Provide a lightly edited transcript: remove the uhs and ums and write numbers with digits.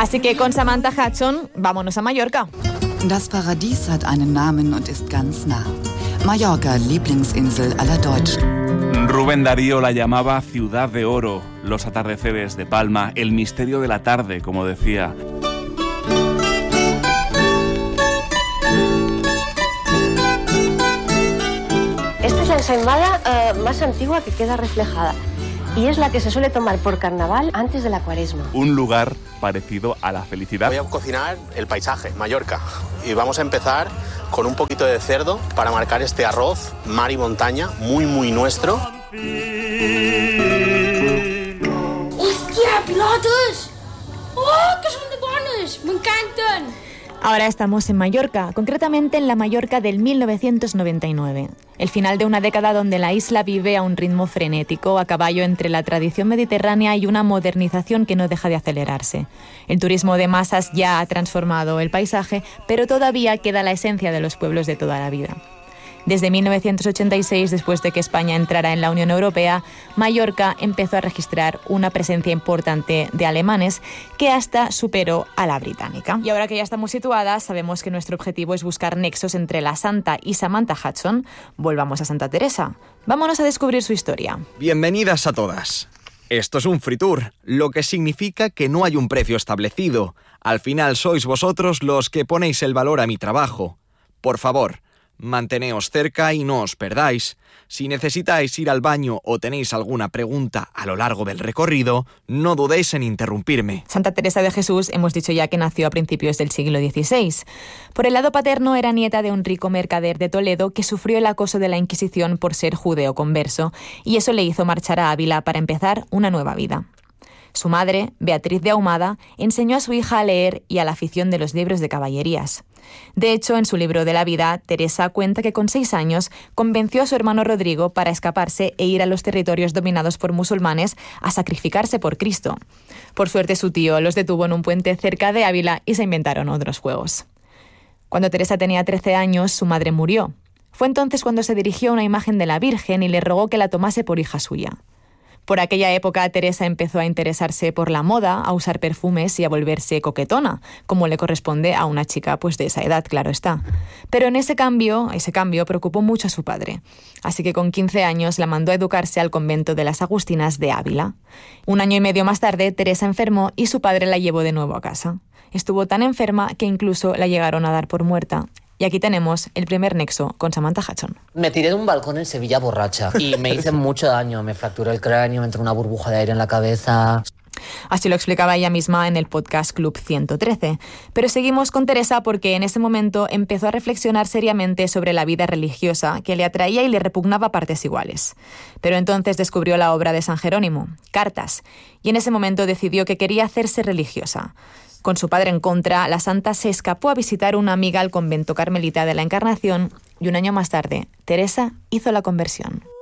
Así que con Samantha Hudson, vámonos a Mallorca. Das Paradies hat einen Namen und ist ganz nah. Mallorca, Lieblingsinsel aller Deutschen. Rubén Darío la llamaba Ciudad de Oro, los atardeceres de Palma, el misterio de la tarde, como decía. Esta es la ensaimada más antigua que queda reflejada y es la que se suele tomar por carnaval antes de la Cuaresma. Un lugar parecido a la felicidad. Voy a cocinar el paisaje, Mallorca, y vamos a empezar con un poquito de cerdo para marcar este arroz mar y montaña, muy muy nuestro. ¡Hostia, pilotos! ¡Oh, que son de buenos! ¡Me encantan! Ahora estamos en Mallorca, concretamente en la Mallorca del 1999. El final de una década donde la isla vive a un ritmo frenético, a caballo entre la tradición mediterránea y una modernización que no deja de acelerarse. El turismo de masas ya ha transformado el paisaje, pero todavía queda la esencia de los pueblos de toda la vida. Desde 1986, después de que España entrara en la Unión Europea, Mallorca empezó a registrar una presencia importante de alemanes que hasta superó a la británica. Y ahora que ya estamos situadas, sabemos que nuestro objetivo es buscar nexos entre la Santa y Samantha Hudson. Volvamos a Santa Teresa. Vámonos a descubrir su historia. Bienvenidas a todas. Esto es un free tour, lo que significa que no hay un precio establecido. Al final sois vosotros los que ponéis el valor a mi trabajo. Por favor, manteneos cerca y no os perdáis. Si necesitáis ir al baño o tenéis alguna pregunta a lo largo del recorrido, no dudéis en interrumpirme. Santa Teresa de Jesús hemos dicho ya que nació a principios del siglo XVI. Por el lado paterno era nieta de un rico mercader de Toledo que sufrió el acoso de la Inquisición por ser judeo converso, y eso le hizo marchar a Ávila para empezar una nueva vida. Su madre, Beatriz de Ahumada, enseñó a su hija a leer y a la afición de los libros de caballerías. De hecho, en su libro de la vida, Teresa cuenta que con 6 años convenció a su hermano Rodrigo para escaparse e ir a los territorios dominados por musulmanes a sacrificarse por Cristo. Por suerte, su tío los detuvo en un puente cerca de Ávila y se inventaron otros juegos. Cuando Teresa tenía 13 años, su madre murió. Fue entonces cuando se dirigió a una imagen de la Virgen y le rogó que la tomase por hija suya. Por aquella época, Teresa empezó a interesarse por la moda, a usar perfumes y a volverse coquetona, como le corresponde a una chica pues de esa edad, claro está. Pero en ese cambio preocupó mucho a su padre. Así que con 15 años la mandó a educarse al convento de las Agustinas de Ávila. 1 año y medio más tarde, Teresa enfermó y su padre la llevó de nuevo a casa. Estuvo tan enferma que incluso la llegaron a dar por muerta. Y aquí tenemos el primer nexo con Samantha Hudson. Me tiré de un balcón en Sevilla borracha y me hice mucho daño. Me fracturé el cráneo, me entró una burbuja de aire en la cabeza. Así lo explicaba ella misma en el podcast Club 113. Pero seguimos con Teresa porque en ese momento empezó a reflexionar seriamente sobre la vida religiosa que le atraía y le repugnaba a partes iguales. Pero entonces descubrió la obra de San Jerónimo, Cartas, y en ese momento decidió que quería hacerse religiosa. Con su padre en contra, la santa se escapó a visitar una amiga al convento carmelita de la Encarnación y 1 año más tarde, Teresa hizo la conversión.